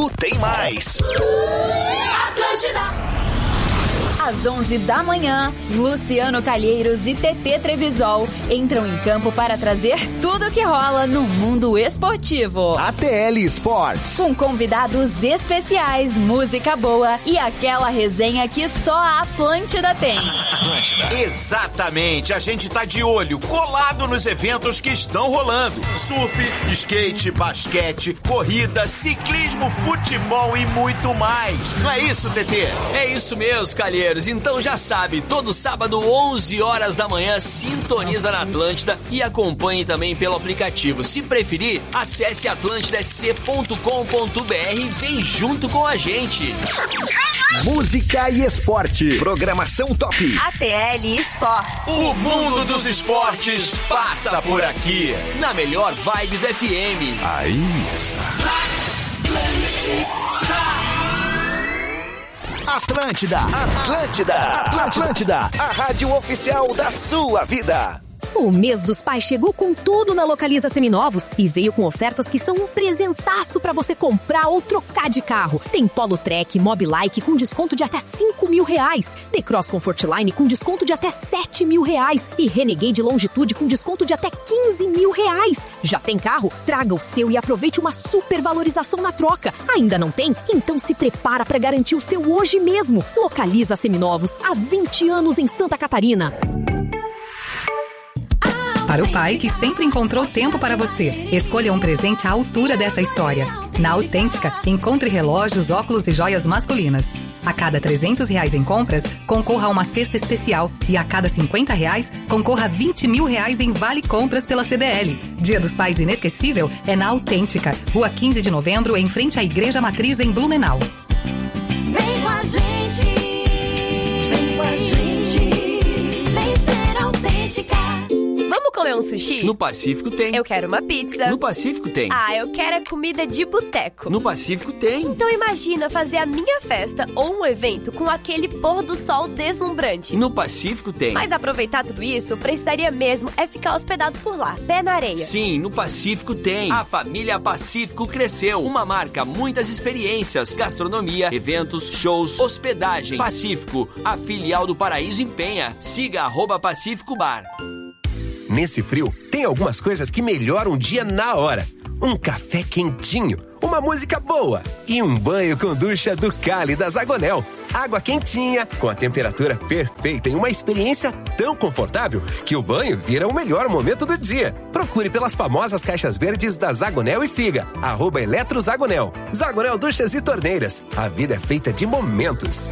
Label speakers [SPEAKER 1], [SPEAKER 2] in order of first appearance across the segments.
[SPEAKER 1] 5 tem mais.
[SPEAKER 2] Atlântida.
[SPEAKER 3] Às 11 da manhã, Luciano Calheiros e TT Trevisol entram em campo para trazer tudo o que rola no mundo esportivo.
[SPEAKER 1] ATL Sports.
[SPEAKER 3] Com convidados especiais, música boa e aquela resenha que só a Atlântida tem.
[SPEAKER 4] Exatamente, a gente tá de olho, colado nos eventos que estão rolando. Surf, skate, basquete, corrida, ciclismo, futebol e muito mais. Não é isso, TT?
[SPEAKER 5] É isso mesmo, Calheiros. Então já sabe, todo sábado, 11 horas da manhã, sintoniza na Atlântida e acompanhe também pelo aplicativo. Se preferir, acesse atlantidasc.com.br e vem junto com a gente.
[SPEAKER 1] Música e esporte. Programação top.
[SPEAKER 3] ATL Esportes.
[SPEAKER 4] O mundo dos esportes passa por aqui.
[SPEAKER 5] Na melhor vibe do FM.
[SPEAKER 1] Aí está. Atlântida, Atlântida, Atlântida, a rádio oficial da sua vida.
[SPEAKER 6] O mês dos pais chegou com tudo na Localiza Seminovos e veio com ofertas que são um presentaço pra você comprar ou trocar de carro. Tem Polo Trek, Mobilike com desconto de até R$5.000. T-Cross Comfortline com desconto de até R$7.000. E Renegade Longitude com desconto de até R$15.000. Já tem carro? Traga o seu e aproveite uma super valorização na troca. Ainda não tem? Então se prepara pra garantir o seu hoje mesmo. Localiza Seminovos, há 20 anos em Santa Catarina.
[SPEAKER 7] Para o pai que sempre encontrou tempo para você, escolha um presente à altura dessa história. Na Autêntica, encontre relógios, óculos e joias masculinas. A cada R$300 em compras, concorra a uma cesta especial. E a cada R$50, concorra a R$20.000 em vale compras pela CDL. Dia dos Pais inesquecível é na Autêntica, Rua 15 de Novembro, em frente à Igreja Matriz, em Blumenau.
[SPEAKER 2] Vem com a gente, vem com a gente, vem ser autêntica.
[SPEAKER 8] Vamos comer um sushi?
[SPEAKER 5] No Pacífico tem.
[SPEAKER 8] Eu quero uma pizza.
[SPEAKER 5] No Pacífico tem.
[SPEAKER 8] Ah, eu quero comida de boteco.
[SPEAKER 5] No Pacífico tem.
[SPEAKER 8] Então imagina fazer a minha festa ou um evento com aquele pôr do sol deslumbrante.
[SPEAKER 5] No Pacífico tem.
[SPEAKER 8] Mas aproveitar tudo isso, precisaria mesmo é ficar hospedado por lá, pé na areia.
[SPEAKER 5] Sim, no Pacífico tem. A família Pacífico cresceu. Uma marca, muitas experiências, gastronomia, eventos, shows, hospedagem. Pacífico, a filial do Paraíso em Penha. Siga @Pacífico Bar.
[SPEAKER 9] Nesse frio, tem algumas coisas que melhoram o dia na hora. Um café quentinho, uma música boa e um banho com ducha do Cali da Zagonel. Água quentinha, com a temperatura perfeita e uma experiência tão confortável que o banho vira o melhor momento do dia. Procure pelas famosas caixas verdes da Zagonel e siga @EletroZagonel. Zagonel Duchas e Torneiras. A vida é feita de momentos.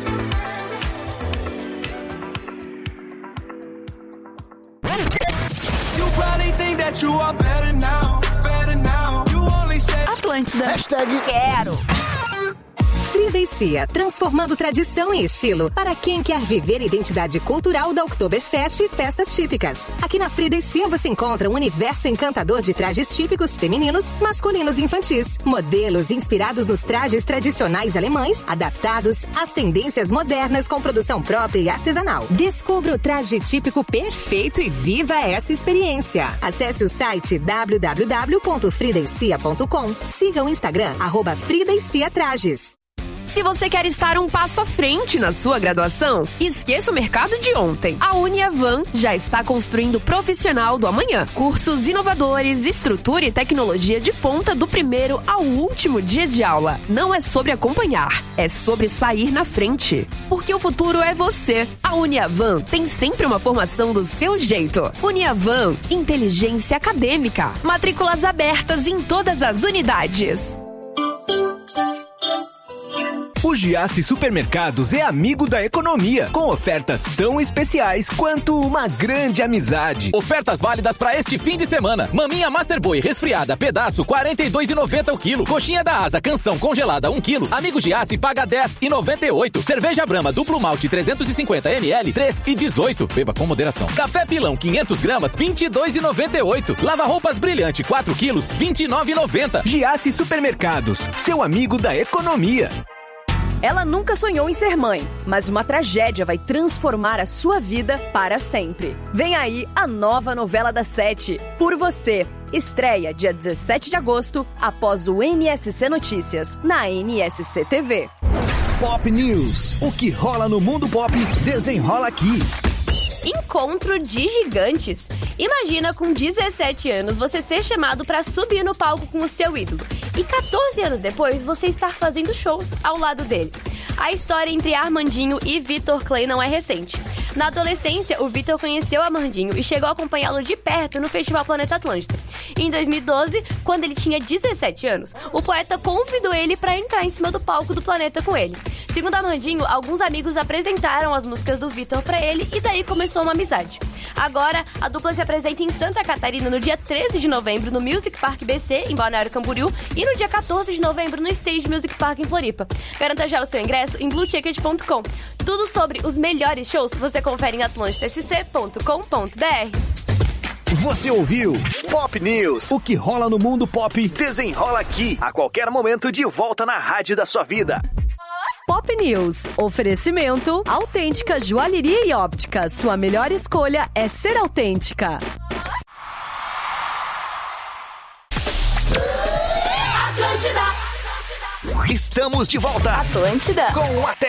[SPEAKER 3] Atlântida.
[SPEAKER 1] Hashtag
[SPEAKER 3] quero.
[SPEAKER 6] Frida e Cia, transformando tradição em estilo para quem quer viver a identidade cultural da Oktoberfest e festas típicas. Aqui na Frida e Cia você encontra um universo encantador de trajes típicos femininos, masculinos e infantis. Modelos inspirados nos trajes tradicionais alemães, adaptados às tendências modernas com produção própria e artesanal. Descubra o traje típico perfeito e viva essa experiência. Acesse o site www.fridaecia.com. Siga o Instagram @FridaeCiaTrajes.
[SPEAKER 8] Se você quer estar um passo à frente na sua graduação, esqueça o mercado de ontem. A Uniavan já está construindo o profissional do amanhã. Cursos inovadores, estrutura e tecnologia de ponta do primeiro ao último dia de aula. Não é sobre acompanhar, é sobre sair na frente. Porque o futuro é você. A Uniavan tem sempre uma formação do seu jeito. Uniavan, inteligência acadêmica. Matrículas abertas em todas as unidades.
[SPEAKER 10] O Giasse Supermercados é amigo da economia, com ofertas tão especiais quanto uma grande amizade.
[SPEAKER 11] Ofertas válidas para este fim de semana. Maminha Master Boy resfriada, pedaço, R$ 42,90 o quilo. Coxinha da Asa, canção congelada, 1 quilo. Amigo Giasse paga R$ 10,98. Cerveja Brahma, duplo malte, 350 ml, 3,18. Beba com moderação. Café Pilão, 500 gramas, R$ 22,98. Lava roupas Brilhante, 4 quilos, R$ 29,90.
[SPEAKER 10] Giasse Supermercados, seu amigo da economia.
[SPEAKER 8] Ela nunca sonhou em ser mãe, mas uma tragédia vai transformar a sua vida para sempre. Vem aí a nova novela das 7, Por Você. Estreia dia 17 de agosto, após o MSC Notícias, na MSC TV.
[SPEAKER 1] Pop News. O que rola no mundo pop, desenrola aqui.
[SPEAKER 8] Encontro de gigantes. Imagina com 17 anos você ser chamado para subir no palco com o seu ídolo e 14 anos depois você estar fazendo shows ao lado dele. A história entre Armandinho e Vitor Clay não é recente. Na adolescência, o Vitor conheceu Armandinho e chegou a acompanhá-lo de perto no Festival Planeta Atlântida. Em 2012, quando ele tinha 17 anos, o poeta convidou ele para entrar em cima do palco do Planeta com ele. Segundo Armandinho, alguns amigos apresentaram as músicas do Vitor para ele e daí começou uma amizade. Agora, a dupla se apresenta em Santa Catarina no dia 13 de novembro no Music Park BC, em Balneário Camboriú, e no dia 14 de novembro no Stage Music Park em Floripa. Garanta já o seu ingresso em blueticket.com. Tudo sobre os melhores shows você confere em atlantidasc.com.br.
[SPEAKER 1] Você ouviu Pop News. O que rola no mundo pop, desenrola aqui. A qualquer momento, de volta na rádio da sua vida.
[SPEAKER 8] Pop News. Oferecimento Autêntica Joalheria e Óptica. Sua melhor escolha é ser autêntica.
[SPEAKER 1] Estamos de volta.
[SPEAKER 3] Atlântida.
[SPEAKER 1] Com a